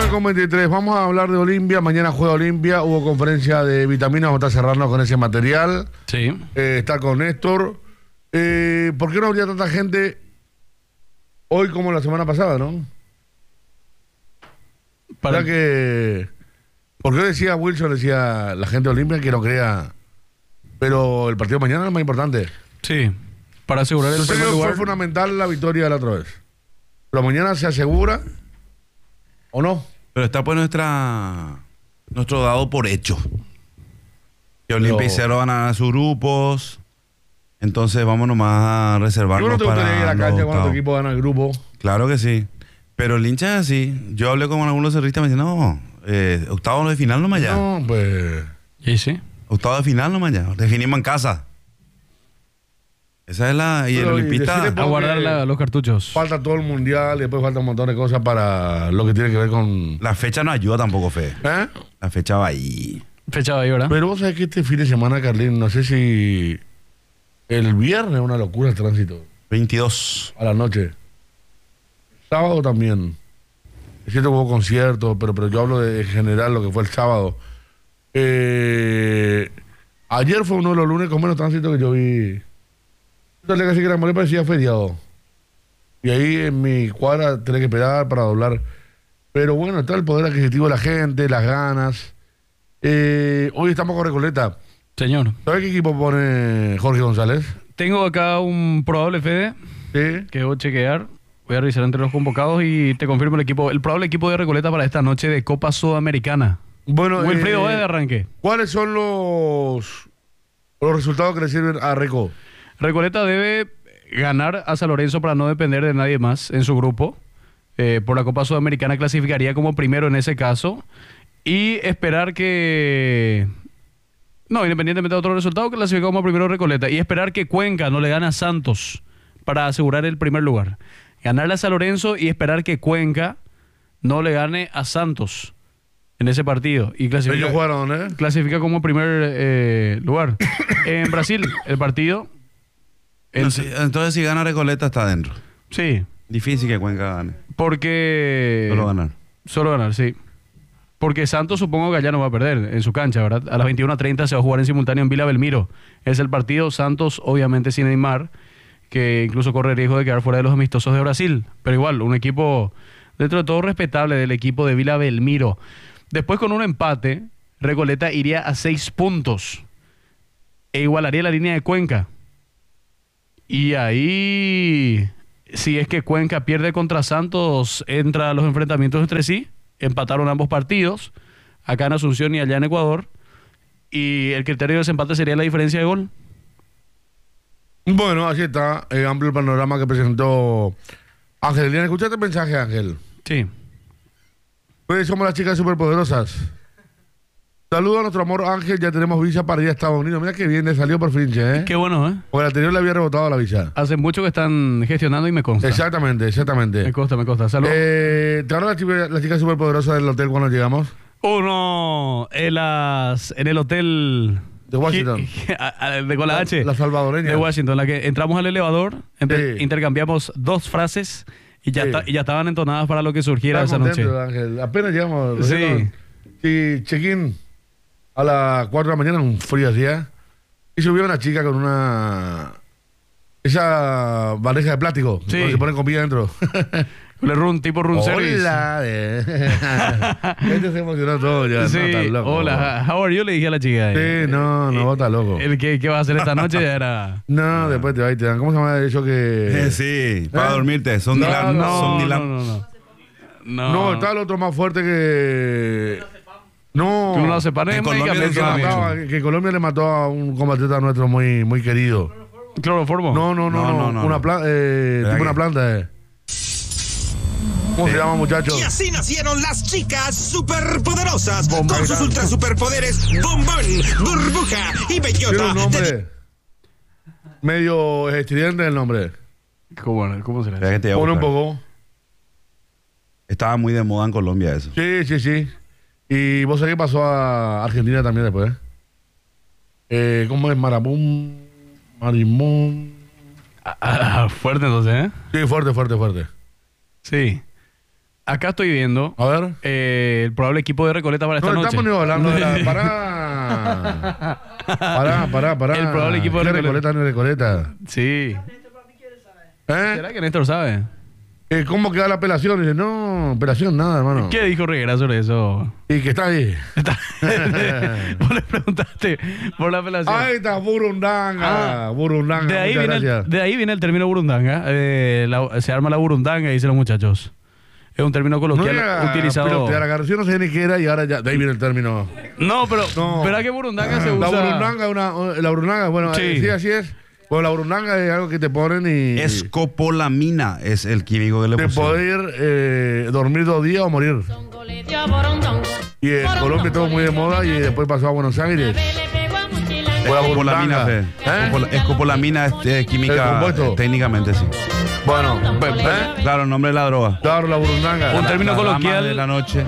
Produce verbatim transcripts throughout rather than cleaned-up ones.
una con veintitrés. Vamos a hablar de Olimpia. Mañana juega Olimpia. Hubo conferencia de vitaminas. Vamos a estar cerrando con ese material. Sí. Eh, está con Néstor. Eh, ¿Por qué no habría tanta gente hoy como la semana pasada, no? Para que... Porque hoy decía Wilson, decía la gente de Olimpia que no crea... Pero el partido de mañana es más importante. Sí. Para asegurar el primer lugar. Fue fundamental la victoria de la otra vez. Pero mañana se asegura... ¿O no? Pero está pues nuestra nuestro dado por hecho. Que Olimpia y Cero van a ganar sus grupos. Entonces vamos nomás a reservarnos para... ¿Tú no te gustaría ir a la cancha cuando tu equipo gana el grupo? Claro que sí. Pero el hincha es así. Yo hablé con algunos cerristas y me dicen, no, eh, octavos de final nomás ya. No, pues... ¿Y sí? Octavos de final nomás ya. Definimos en casa. Esa es la... Y Pero, el olimpista... A guardar la, los cartuchos. Falta todo el mundial y después falta un montón de cosas para lo que tiene que ver con... La fecha no ayuda tampoco, Fe. ¿Eh? La fecha va ahí. Fecha va ahí, ¿verdad? Pero vos sabés que este fin de semana, Carlín, no sé si... El viernes es una locura el tránsito. veintidós. A la noche. Sábado también. Es cierto que hubo conciertos, pero, pero yo hablo de en general lo que fue el sábado. Eh, ayer fue uno de los lunes con menos tránsito que yo vi. Entonces casi que la mole parecía feriado. Y ahí en mi cuadra tenés que esperar para doblar. Pero bueno, está el poder adquisitivo de la gente, las ganas. Eh, hoy estamos con Recoleta. Señor. ¿Sabes qué equipo pone Jorge González? Tengo acá un probable Fede. Sí. Que voy a chequear. Voy a revisar entre los convocados y te confirmo el equipo. El probable equipo de Recoleta para esta noche de Copa Sudamericana. Bueno, Wilfrido, eh, ¿va de arranque? ¿Cuáles son los, los resultados que le sirven a Reco? Recoleta debe ganar a San Lorenzo para no depender de nadie más en su grupo. Eh, por la Copa Sudamericana clasificaría como primero en ese caso. Y esperar que... No, independientemente de otro resultado, clasifica como primero Recoleta. Y esperar que Cuenca no le gane a Santos para asegurar el primer lugar. Ganarle a San Lorenzo y esperar que Cuenca no le gane a Santos en ese partido. Y clasifica, Ellos jugaron, ¿eh? clasifica como primer eh, lugar. En Brasil, el partido... El... No, sí, entonces si gana Recoleta está adentro. Sí. Difícil que Cuenca gane. Porque... Solo ganar. Solo ganar, sí. Porque Santos supongo que ya no va a perder en su cancha, ¿verdad? A las veintiuna treinta se va a jugar en simultáneo en Vila Belmiro. Es el partido. Santos, obviamente, sin Neymar, que incluso corre riesgo de quedar fuera de los amistosos de Brasil. Pero igual, un equipo, dentro de todo, respetable del equipo de Vila Belmiro. Después, con un empate, Recoleta iría a seis puntos e igualaría la línea de Cuenca. Y ahí, si es que Cuenca pierde contra Santos, entra a los enfrentamientos entre sí. Empataron ambos partidos, acá en Asunción y allá en Ecuador. Y el criterio de desempate sería la diferencia de gol. Bueno, así está, eh, amplio el panorama que presentó Ángel. Eliana, ¿escuchaste el mensaje, Ángel? Sí. Pues somos las chicas superpoderosas. Saludos a nuestro amor Ángel, ya tenemos visa para ir a Estados Unidos. Mira qué bien le salió por fin, ¿eh? Qué bueno, ¿eh? Porque el anterior le había rebotado la visa. Hace mucho que están gestionando y me consta. Exactamente, exactamente. Me consta, me consta. Saludos. Eh, ¿Te hablan las chicas la chica superpoderosas del hotel cuando llegamos? Uno en, las, en el hotel... De Washington. De con la H. La salvadoreña. De Washington, la que entramos al elevador, sí. intercambiamos dos frases y ya, sí. ta, y ya estaban entonadas para lo que surgiera Estaba esa contento, noche. Ángel. Apenas llegamos. Sí. Y check-in a las cuatro de la mañana, un frío día. Y subió una chica con una... Esa bandeja de plástico. Sí. Donde se pone comida dentro. Le run, tipo room service. Hola. Eh. Este se emocionó todo ya. Sí, no, está loco. hola, how are you? Le dije a la chica. Sí, no, no, está loco. El que, que va a hacer esta noche ya era... No, después te va y te dan. ¿Cómo se llama eso que...? Eh, sí, para ¿Eh? dormirte. Son No, Dylan. no, son no, Dylan. no, no, no. No, está el otro más fuerte que... No. Que uno se pare En en Colombia medicamentos, le que, amigo. mataba, que, que Colombia le mató a un compatriota nuestro muy, muy querido. ¿Cloroformo? No, no, no, No, no. no, no, una no. planta, eh, ¿Verdad tipo una que? planta, eh. ¿Cómo se llama, muchachos? Y así nacieron las chicas superpoderosas. Bomba con sus grande. ultra superpoderes Bombón, Burbuja y Tiene Bellota. un nombre medio estridente el nombre. ¿Cómo, cómo se le Espera que hace? te voy a Pone un buscar. poco. Estaba muy de moda en Colombia eso. Sí, sí, sí. Y vos sabés qué pasó a Argentina también después. Eh, ¿Cómo es? Marabum, Marimón. Ah, ah, fuerte entonces, ¿eh? Sí, fuerte, fuerte, fuerte. Sí. Acá estoy viendo A ver. eh, el probable equipo de Recoleta para esta No, noche. estamos ni hablando de la... Pará. Pará, pará, pará. El probable equipo de ¿Qué Recoleta. Recoleta no es Recoleta? Sí. ¿Eh? ¿Será que Néstor sabe? Eh, ¿Cómo queda la apelación? Dice, no, apelación nada, hermano. ¿Qué dijo Reguera sobre eso? Y que está ahí. Vos le preguntaste por la apelación. Ahí está, Burundanga. Ah, Burundanga, de, ahí muchas viene gracias. el, de ahí viene el término burundanga. Eh, la- se arma la burundanga, dicen los muchachos. Es un término No coloquial llega a utilizado. pilotear acá. Yo no sé ni qué era y ahora ya, de ahí viene el término. No, pero No. ¿verdad que burundanga se La usa? burundanga, es una, la burundanga, bueno, Sí. sí. sí, así es. Bueno, la burundanga es algo que te ponen y... Escopolamina es el químico que le Te pusieron. puede ir eh, dormir dos días o morir. Y en Colombia estuvo muy de moda y después pasó a Buenos Aires. Fue la Escopolamina, burundanga. Fe. ¿Eh? Escopola- Escopolamina es eh, ¿El química, compuesto? eh, técnicamente sí. Bueno, ¿Eh? Claro, el nombre de la droga. claro, la burundanga. Un término La dama coloquial. de la noche.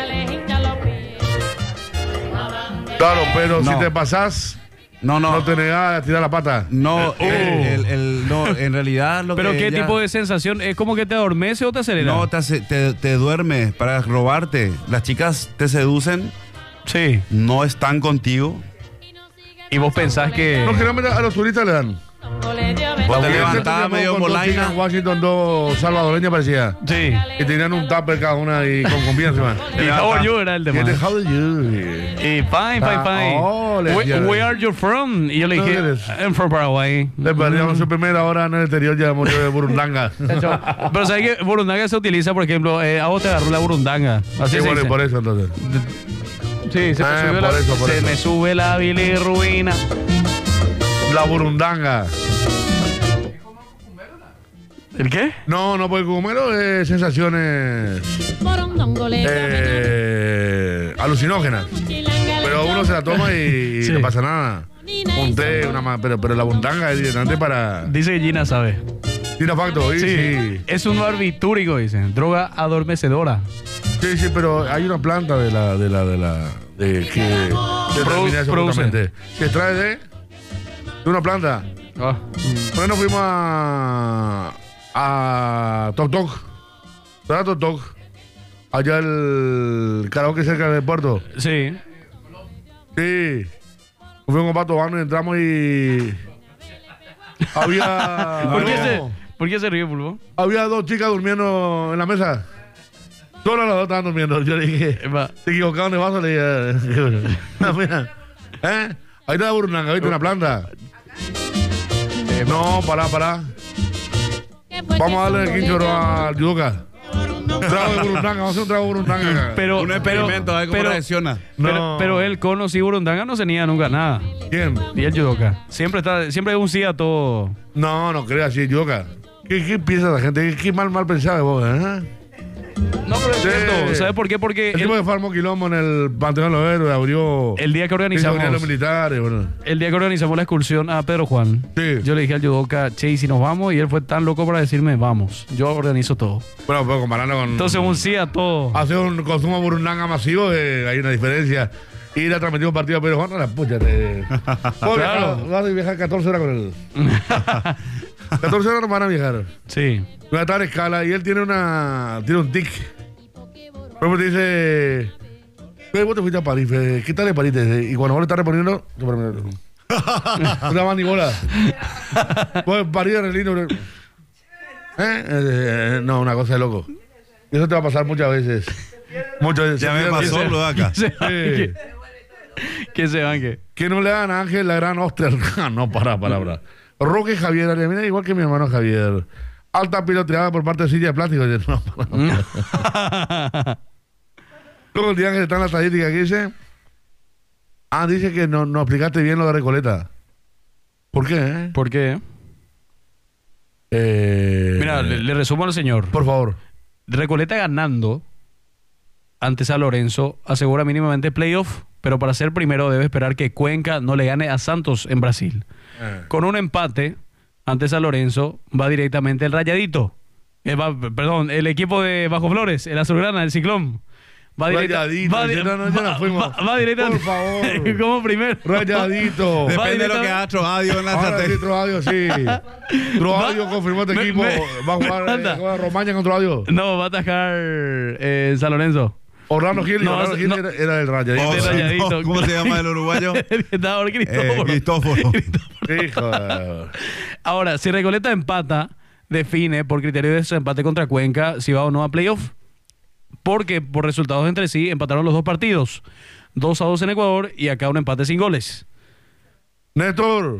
Claro, pero No. si te pasás, No, no. no te negás a tirar la pata. No, Eh, el- el- el- no, en realidad lo ¿Pero que qué ella- tipo de sensación? ¿Es como que te adormece o te acelera? No, te, hace- te, te duerme para robarte. Las chicas te seducen, Sí. no están contigo. Y vos pensás que... No, generalmente a los turistas le dan. Vos te Porque levantás teníamos medio con dos bolaina. chicas en Washington, dos salvadoreñas parecía. Sí. Que tenían un tupper cada una y con confianza. man. Y how are you era el Y tema. este, how are you? Y fine, fine, Ah, fine. oh, le Where, decía. where are you from? Y yo le ¿Dónde dije, eres? I'm from Paraguay. Le perdíamos su primera hora en el exterior, ya murió de burundanga. Pero sabes que burundanga se utiliza, por ejemplo, eh, a vos te agarró la burundanga. Así Sí, se bueno, y dice. por eso entonces. Sí, se, me, Ah, sube por la, eso, por se eso. me sube la bilirruina. La burundanga. ¿El qué? No, no, porque Cugumelo es sensaciones eh, alucinógenas. Pero uno se la toma y Sí. no pasa nada. Un té, una más, pero, pero la burundanga es directamente para... Dice que Gina sabe. Tira facto, ¿sí? Sí. Sí. Es un barbitúrico, dice. Droga adormecedora. Sí, sí, pero hay una planta de la... de la... de la... de que determina eso produce. justamente. Se extrae de... de una planta. Ah. Por ahí nos fuimos a... a Toc Toc. ¿Verdad Toc Toc? Allá el karaoke cerca del puerto. Sí. Sí. Nos fuimos con Pato Bano y entramos y... Había... ¿Por, qué no, se, ¿Por qué se ríe, Pulpo? había dos chicas durmiendo en la mesa. Solo las dos estaban durmiendo. Yo le dije... Epa. Se equivocaron de vaso, le dije... Mira, ¿eh? Ahí está Burundanga, ¿viste? Una planta. No, pará, pará. Vamos a darle el quincho al yudoka. Un trago de Burundanga, vamos a hacer un trago de Burundanga. Pero, Un experimento, a ver cómo pero, reacciona. pero, No. pero él con o sin burundanga no se niega nunca nada. ¿Quién? Y el judoka. Siempre está, siempre es un sí a todo. No, no creas así, yudoka. ¿Qué, ¿Qué piensa la gente? ¿Qué, qué mal, mal pensado vos, eh? No, pero es Sí. cierto. ¿Sabes por qué? Porque El tipo el, que farmó quilombo en el Panteón de los Héroes abrió... el día que hizo venir a los organizamos militares, bueno. el día que organizamos la excursión a Pedro Juan, Sí. yo le dije al judoka, che, ¿y si nos vamos? Y él fue tan loco para decirme, vamos. Yo organizo todo. Bueno, pero comparando con... Entonces un sí a todo. hacer un consumo de Burundanga masivo, eh, hay una diferencia. Ir a transmitir un partido a Pedro Juan, no la pucha. Te... Claro. Vas a viajar catorce horas con él. catorce horas van a viajar. Sí. Voy a estar en escala y él tiene una tiene un tic. Por ejemplo, te dice, "Fede, vos te fuiste a París, Fede. ¿Qué tal de París? Y cuando vos le estás respondiendo, no te da más ni bola. Vos en París eres lindo. ¿Eh? Eh, eh, No, una cosa de loco. Y eso te va a pasar muchas veces. Muchas veces. Ya me pasó lo de acá. Que se Sí. banque. Que se banque. Que no le dan a Ángel la gran Oster. No, para, para, para. Roque Javier, mira, igual que mi hermano Javier. Alta piloteada por parte de silla de plástico. No, para. Luego el día que está en la estadística que dice. Ah, dice que no, no explicaste bien lo de Recoleta. ¿Por qué? eh? ¿Por qué? Eh, Mira, le, le resumo al señor. Por favor. Recoleta ganando ante San Lorenzo asegura mínimamente playoff, pero para ser primero debe esperar que Cuenca no le gane a Santos en Brasil. Eh. Con un empate ante San Lorenzo va directamente el Rayadito. Eh, va- perdón, el equipo de Bajo Flores, el Azulgrana, el Ciclón. Va directo. Rayadito. Va, Dice, no, no, ya nos fuimos. va, va directo. Por favor. Como primero. Rayadito. Va Depende de lo directo- que haga Troadio en la Ahora sí, estrategia. Troadio, sí. Troadio confirmó este me- equipo. me- Va a jugar anda. eh, juega Romaña contra Troadio. No, va a atajar eh, San Lorenzo. Orlando Gil. No, Orlando Gil no. era, era el Rayadito. Oh, de sí, Rayadito. no, ¿cómo se llama el uruguayo? Está ahora Eh, Cristóforo. Cristóforo. Hijo de- Ahora, si Recoleta empata, define por criterio de desempate contra Cuenca si va o no a playoff. Porque por resultados entre sí empataron los dos partidos. dos a dos en Ecuador y acá un empate sin goles. Néstor.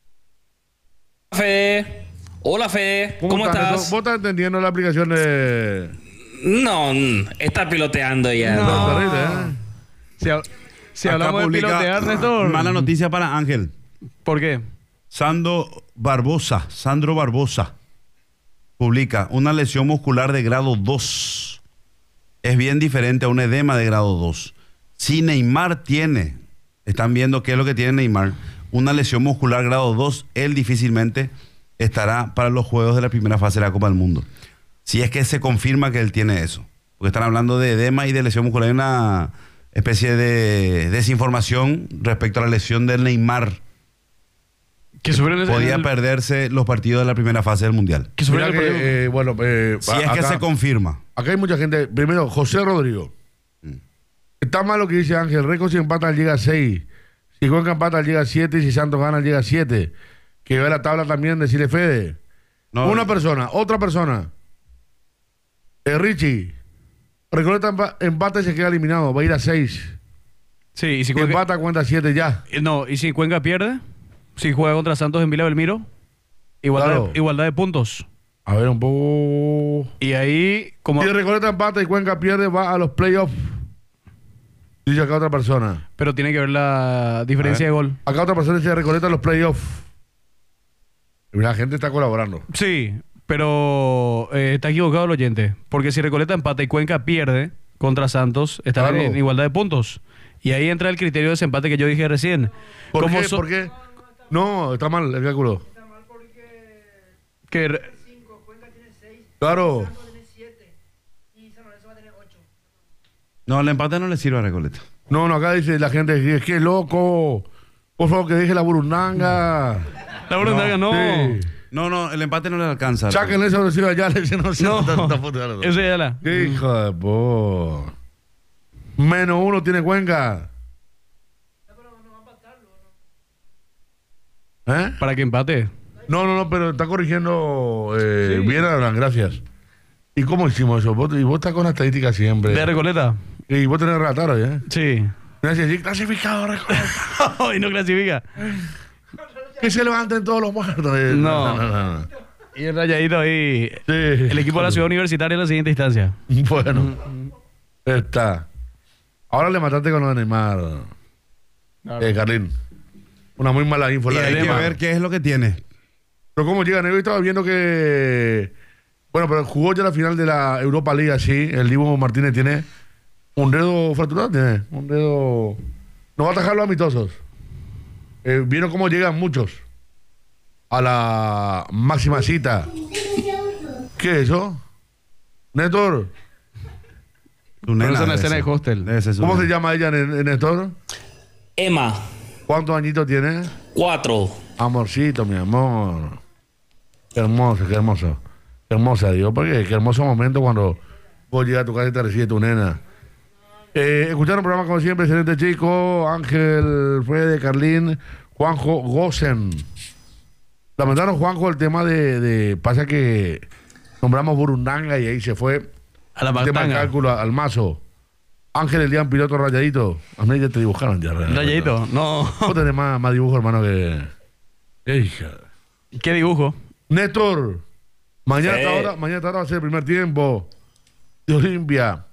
Fede. Hola, Fede. ¿Cómo, Néstor? estás? ¿Vos estás entendiendo la aplicación de...? No, mm, está piloteando ya. No, terrible, ¿eh? Si, hab- si Acá hablamos de publica pilotear, Néstor. Mala noticia para Ángel. ¿Por qué? Sandro Barbosa, Sandro Barbosa, publica una lesión muscular de grado dos. Es bien diferente a un edema de grado dos. Si Neymar tiene, están viendo qué es lo que tiene Neymar, una lesión muscular grado dos, él difícilmente estará para los juegos de la primera fase de la Copa del Mundo. Si es que se confirma que él tiene eso. Porque están hablando de edema y de lesión muscular. Hay una especie de desinformación respecto a la lesión del Neymar. Que sufrió en el- Podía en el- perderse los partidos de la primera fase del Mundial. que sufrió Mira en el que, partido. eh, bueno, eh, Si es que acá- se confirma. Acá hay mucha gente. Primero, José Rodrigo. Está mal lo que dice Ángel. Récord si empata llega a seis. Si Cuenca empata llega a siete. Y si Santos gana llega a siete. Que ve la tabla también, decirle Fede. No, Una persona, otra persona. Eh, Richie. Recoleta empa- empata y se queda eliminado. Va a ir a seis. Sí, y si Si Cuenca, empata cuenta siete ya. eh, no, y si Cuenca pierde, si juega contra Santos en Vila Belmiro, igualdad, Claro. de, igualdad de puntos. A ver, un poco. Y ahí, como. Si Recoleta empata y Cuenca pierde, va a los playoffs. Dice acá otra persona. Pero tiene que ver la diferencia de gol. Acá otra persona dice Recoleta en los playoffs. La gente está colaborando. Sí, pero eh, está equivocado el oyente. Porque si Recoleta empata y Cuenca pierde contra Santos, estarán Claro. en igualdad de puntos. Y ahí entra el criterio de desempate que yo dije recién. ¿Por Como qué? so- ¿Por qué? No, está mal el cálculo. que re- Claro. no, el empate no le sirve a Recoleta. No, no, acá dice la gente, es que loco. Por favor, que deje la burundanga. La Burundanga no. Sí. No, no, el empate no le alcanza. Saquen eso, no sirve allá, le dicen, no sé. No, tanta puta gana. eso ya la. Qué hijo de po. Menos uno tiene Cuenca. ¿Eh? Para que empate. No, no, no, pero está corrigiendo eh, bien, Abraham, gracias. ¿Y cómo hicimos eso? Vos, y vos estás con la estadística siempre. ¿De Recoleta? Y vos tenés relatar, ¿eh? Sí. Gracias, sí, clasificado, Recoleta. Hoy no clasifica. Que se levanten todos los muertos. Eh, No. no, no, no. Y el rayadito ahí. Sí. El equipo de la ciudad universitaria en la siguiente instancia. Bueno, está. Ahora le mataste con lo de Neymar, eh, Carlín. Una muy mala info. Y la de hay que Neymar. ver qué es lo que tiene. Pero cómo llegan, yo estaba viendo que... Bueno, pero jugó ya la final de la Europa League así. El Dibu Martínez tiene un dedo fracturado, tiene un dedo... No va a atajar los amistosos. Eh, vieron cómo llegan muchos a la máxima cita. ¿Qué es eso? Néstor, Tu nena Pero es una debe escena ser. de hostel. Debe ser su ¿cómo se nena. llama ella, N- Néstor? Emma, ¿Cuántos añitos tiene? cuatro. Amorcito, mi amor. Qué hermoso, qué hermoso. Qué hermosa, digo, porque qué hermoso momento cuando vos llegas a tu casa y te recibe tu nena. Eh, escucharon el programa como siempre, excelente chico, Ángel, Fede, Carlín, Juanjo, Gosen. Lamentaron, Juanjo, el tema de, de- pasa que nombramos Burundanga y ahí se fue A la el tema del Martanga. cálculo al mazo. Ángel, el día un piloto rayadito. A mí ya te dibujaron ya. Rayadito. No. Vos tenés más, más dibujo, hermano, que... ¡Qué hija! ¿Qué dibujo? Néstor, mañana, Sí. esta hora, mañana esta hora va a ser el primer tiempo de Olimpia.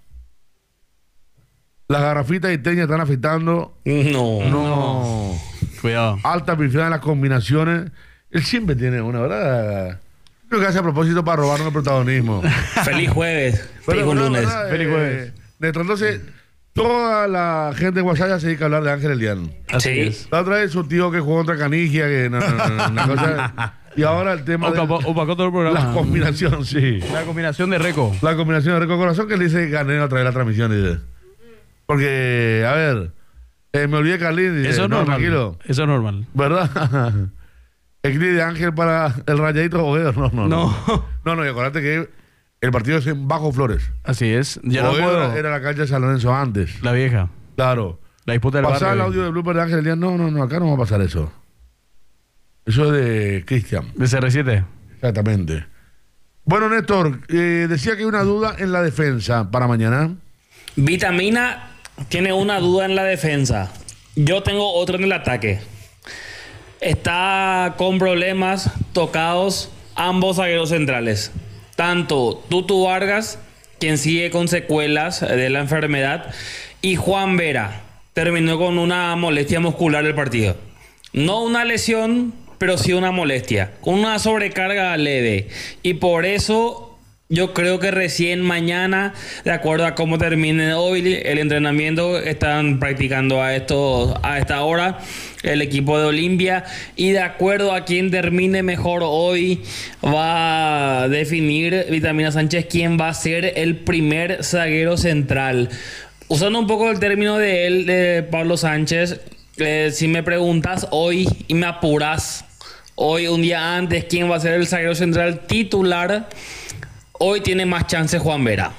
Las garrafitas y teñas están afectando. No. No. Cuidado. Alta pifiada en las combinaciones. Él siempre tiene una, ¿verdad? Creo que hace a propósito para robarnos el protagonismo. Feliz jueves. Feliz ¿verdad, lunes. verdad? Feliz Eh, jueves. Néstor, entonces, toda la gente de Guasaya se dedica a hablar de Ángel Elian. Así Sí. es. La otra vez su tío que jugó contra Canigia, que no, no, no, no, una cosa. Y ahora el tema de Opacó opacó todo el programa. la combinación, sí. La combinación de Reco. La combinación de Rico Corazón que le dice gané a través de la transmisión. Dice. Porque, a ver, eh, me olvidé Carlín. Dice, Eso es no, normal. tranquilo. Eso es normal. ¿Verdad? El clip de Ángel para el rayadito Boguedo. No, no, no. No. No, no, y acuérdate que el partido es en Bajo Flores. Así es. Ya no Boguedo puedo. era, era la cancha de San Lorenzo antes. La vieja. Claro. La disputa del Pasar el barrio. audio de blooper de Ángel el día. No, no, no, acá no va a pasar eso. Eso es de Cristian. De C R siete. Exactamente. Bueno, Néstor, eh, decía que hay una duda en la defensa para mañana. Vitamina tiene una duda en la defensa. Yo tengo otro en el ataque. Está con problemas tocados ambos zagueros centrales. Tanto Tutu Vargas, quien sigue con secuelas de la enfermedad, y Juan Vera. Terminó con una molestia muscular el partido. No una lesión, pero sí una molestia. Con una sobrecarga leve. Y por eso yo creo que recién mañana, de acuerdo a cómo termine hoy el entrenamiento, están practicando a, esto, a esta hora el equipo de Olimpia. Y de acuerdo a quién termine mejor hoy, va a definir Vitamina Sánchez quién va a ser el primer zaguero central. Usando un poco el término de él, de Pablo Sánchez, eh, si me preguntas hoy y me apuras, hoy un día antes, quién va a ser el zaguero central titular, hoy tiene más chance Juan Vera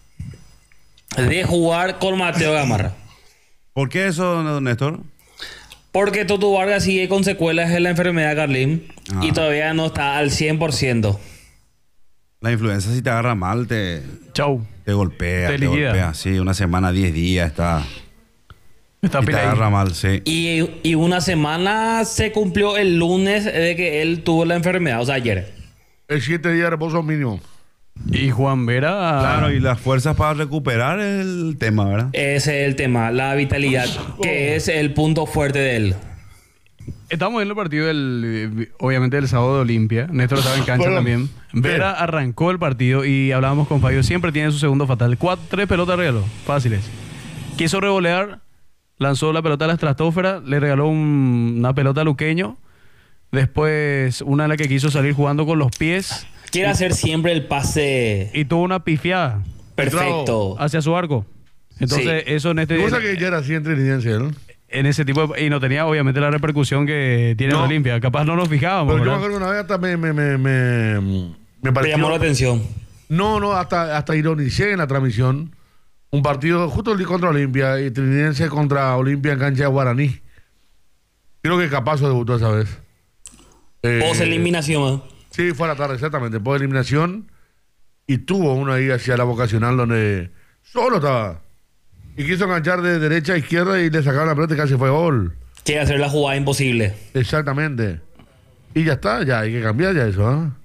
de jugar con Mateo Gamarra. ¿Por qué eso, Néstor? Porque Tutu Vargas sigue con secuelas de la enfermedad, Carlín, Ah. y todavía no está al cien por ciento. La influenza, si te agarra mal, te, Chau. te golpea. Te Te, liquida. golpea. Sí, una semana, diez días está. Está Y te pila ahí. agarra mal, sí. Y, y una semana se cumplió el lunes de que él tuvo la enfermedad, o sea, ayer. El siete días de reposo mínimo. Y Juan Vera. Claro, y las fuerzas para recuperar es el tema, ¿verdad? Ese es el tema, la vitalidad, que es el punto fuerte de él. Estamos viendo el partido del, obviamente del sábado de Olimpia. Néstor estaba en cancha Bueno, también. Vera arrancó el partido y hablábamos con Fabio. Siempre tiene su segundo fatal. Cuatro, tres pelotas regaló. Fáciles. Quiso revolear. Lanzó la pelota a la estratosfera. Le regaló un- una pelota a Luqueño. Después una en la que quiso salir jugando con los pies. Quiere hacer siempre el pase Y tuvo una pifiada perfecto. hacia su arco. Entonces eso en este... Cosa que ya era así entre lineancia, ¿no? En ese tipo de- y no tenía obviamente la repercusión que tiene No. el Olimpia. Capaz no nos fijábamos. Pero yo me ¿verdad? acuerdo una vez hasta me, me, me, me, me Te pareció... llamó la atención. No, no, hasta, hasta ironicé en la transmisión. Un partido justo contra Olimpia y Trinidad contra Olimpia en cancha de Guaraní. Creo que Capazo debutó esa vez. Eh, Post eliminación. Sí, fue a la tarde, exactamente. Por eliminación. Y tuvo uno ahí hacia la vocacional donde solo estaba. Y quiso enganchar de derecha a izquierda y le sacaron la pelota y casi fue gol. Quiere hacer la jugada imposible. Exactamente. Y ya está, ya hay que cambiar ya eso, ¿ah?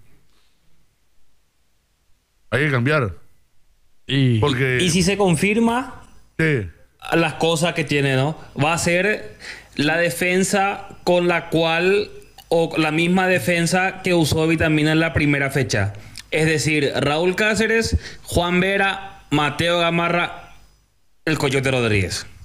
Hay que cambiar. Y, Porque. Y si se confirma Sí. las cosas que tiene, ¿no? Va a ser la defensa con la cual, o la misma defensa que usó Vitamina en la primera fecha. Es decir, Raúl Cáceres, Juan Vera, Mateo Gamarra, el Coyote Rodríguez.